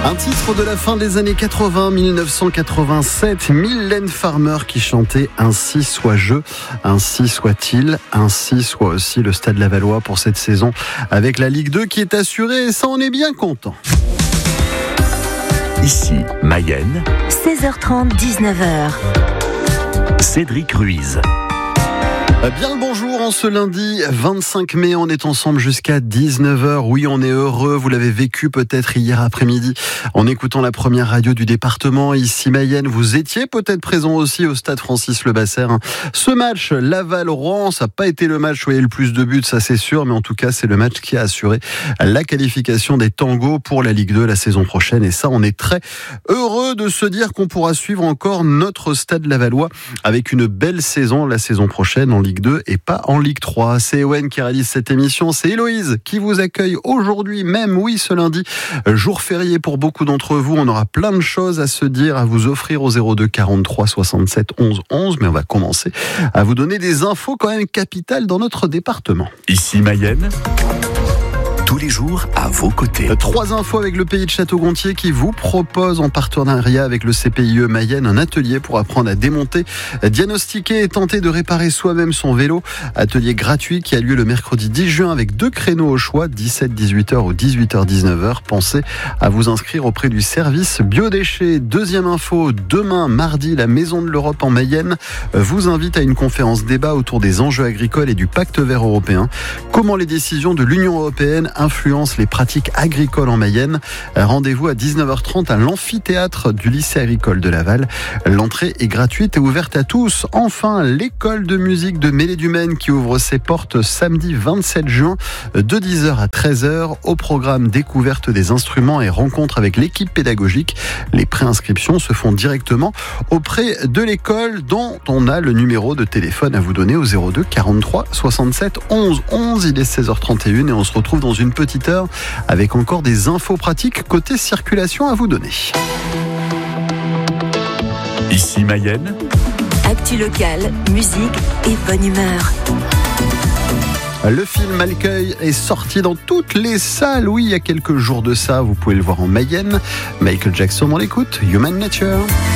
Un titre de la fin des années 80, 1987, Mylène Farmer qui chantait « Ainsi soit je, ainsi soit-il, ainsi soit aussi le Stade Lavallois pour cette saison avec la Ligue 2 qui est assurée et ça on est bien content. Ici, Mayenne, 16h30, 19h. Cédric Ruiz. Bien le bonjour en ce lundi 25 mai, on est ensemble jusqu'à 19h. Oui, on est heureux, vous l'avez vécu peut-être hier après-midi en écoutant la première radio du département, ici Mayenne. Vous étiez peut-être présent aussi au stade Francis-Lebasser. Ce match, Laval-Rouen, ça n'a pas été le match où il y a eu le plus de buts, ça c'est sûr, mais en tout cas c'est le match qui a assuré la qualification des Tangos pour la Ligue 2 la saison prochaine. Et ça, on est très heureux de se dire qu'on pourra suivre encore notre stade lavallois avec une belle saison la saison prochaine en Ligue 2 et pas en Ligue 3. C'est Ewen qui réalise cette émission, c'est Héloïse qui vous accueille aujourd'hui même, oui, ce lundi, jour férié pour beaucoup d'entre vous. On aura plein de choses à se dire, à vous offrir au 02 43 67 11 11, mais on va commencer à vous donner des infos quand même capitales dans notre département. Ici Mayenne, tous les jours à vos côtés. 3 infos avec le pays de Château-Gontier qui vous propose en partenariat avec le CPIE Mayenne un atelier pour apprendre à démonter, diagnostiquer et tenter de réparer soi-même son vélo. Atelier gratuit qui a lieu le mercredi 10 juin avec 2 créneaux au choix, 17-18h ou 18h-19h. Pensez à vous inscrire auprès du service biodéchets. Deuxième info, demain mardi, la Maison de l'Europe en Mayenne vous invite à une conférence débat autour des enjeux agricoles et du pacte vert européen. Comment les décisions de l'Union européenne influence les pratiques agricoles en Mayenne. Rendez-vous à 19h30 à l'amphithéâtre du lycée agricole de Laval. L'entrée est gratuite et ouverte à tous. Enfin, l'école de musique de Mêlée-du-Maine qui ouvre ses portes samedi 27 juin de 10h à 13h. Au programme découverte des instruments et rencontre avec l'équipe pédagogique. Les préinscriptions se font directement auprès de l'école dont on a le numéro de téléphone à vous donner au 02 43 67 11 11. Il est 16h31 et on se retrouve dans une petite heure avec encore des infos pratiques côté circulation à vous donner. Ici Mayenne, Actu locale, musique et bonne humeur. Le film Malcueil est sorti dans toutes les salles. Oui, il y a quelques jours de ça, vous pouvez le voir en Mayenne. Michael Jackson, on l'écoute. Human Nature.